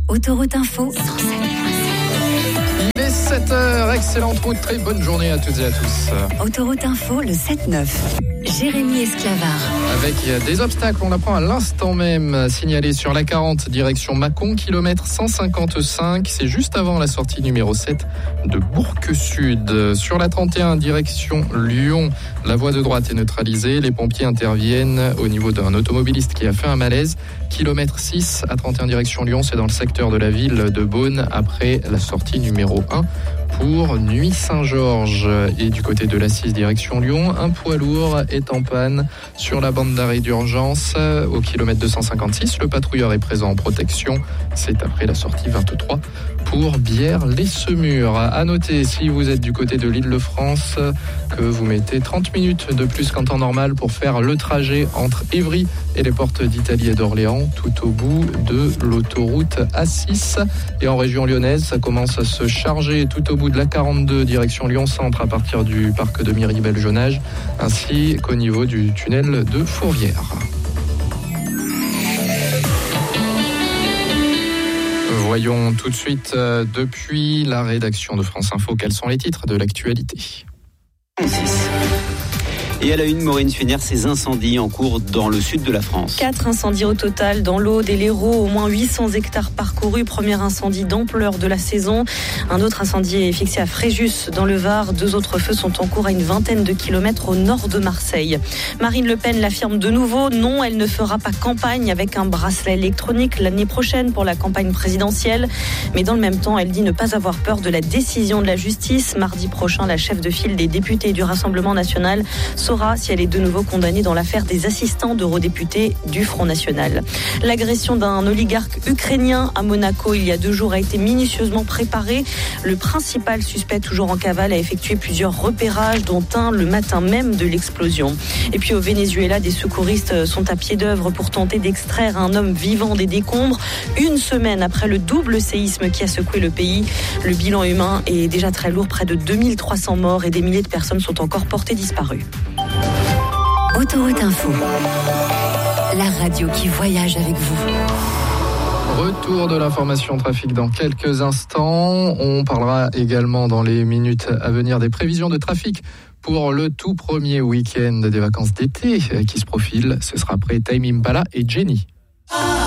Autoroute Info 107.7. Il est 7h, excellente route, très bonne journée à toutes et à tous. Autoroute Info, le 7-9. Jérémy Esclavard. Avec des obstacles, on l'apprend à l'instant même, signalés sur la 40, direction Mâcon, kilomètre 155. C'est juste avant la sortie numéro 7 de Bourg-Sud. Sur la 31, direction Lyon, la voie de droite est neutralisée. Les pompiers interviennent au niveau d'un automobiliste qui a fait un malaise. Kilomètre 6 à 31, direction Lyon, c'est dans le secteur de la ville de Beaune, après la sortie numéro 1. Pour Nuit Saint-Georges. Et du côté de la 6 direction Lyon, un poids lourd est en panne sur la bande d'arrêt d'urgence au kilomètre 256. Le patrouilleur est présent en protection. C'est après la sortie 23 pour Bière-les-Semurs. À noter, si vous êtes du côté de l'Île-de-France, que vous mettez 30 minutes de plus qu'en temps normal pour faire le trajet entre Évry et les portes d'Italie et d'Orléans, tout au bout de l'autoroute A6. Et en région lyonnaise, ça commence à se charger tout au bout de la 42 direction Lyon-Centre à partir du parc de Miribel-Jonage, ainsi qu'au niveau du tunnel de Fourvière. Voyons tout de suite depuis la rédaction de France Info quels sont les titres de l'actualité. Et à la une, Maureen Suénière, ces incendies en cours dans le sud de la France. 4 incendies au total dans l'Aude et l'Hérault, au moins 800 hectares parcourus. Premier incendie d'ampleur de la saison. Un autre incendie est fixé à Fréjus dans le Var. 2 autres feux sont en cours à une vingtaine de kilomètres au nord de Marseille. Marine Le Pen l'affirme de nouveau. Non, elle ne fera pas campagne avec un bracelet électronique l'année prochaine pour la campagne présidentielle. Mais dans le même temps, elle dit ne pas avoir peur de la décision de la justice. Mardi prochain, la chef de file des députés du Rassemblement national saura si elle est de nouveau condamnée dans l'affaire des assistants d'eurodéputés du Front National. L'agression d'un oligarque ukrainien à Monaco il y a 2 jours a été minutieusement préparée. Le principal suspect, toujours en cavale, a effectué plusieurs repérages, dont un le matin même de l'explosion. Et puis au Venezuela, des secouristes sont à pied d'œuvre pour tenter d'extraire un homme vivant des décombres. 1 semaine après le double séisme qui a secoué le pays, le bilan humain est déjà très lourd, près de 2300 morts et des milliers de personnes sont encore portées disparues. Autoroute Info, la radio qui voyage avec vous. Retour de l'information trafic dans quelques instants. On parlera également dans les minutes à venir des prévisions de trafic pour le tout premier week-end des vacances d'été qui se profile. Ce sera après Tame Impala et Jenny.